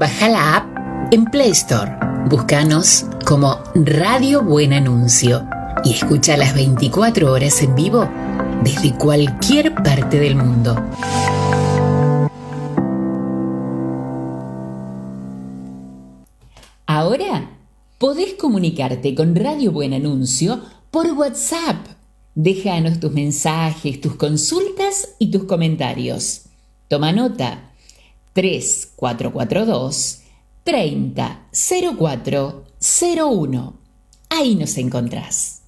Baja la app en Play Store. Búscanos como Radio Buen Anuncio y escucha las 24 horas en vivo desde cualquier parte del mundo. Ahora podés comunicarte con Radio Buen Anuncio por WhatsApp. Déjanos tus mensajes, tus consultas y tus comentarios. Toma nota: 3442 30 04 01. Ahí nos encontrás.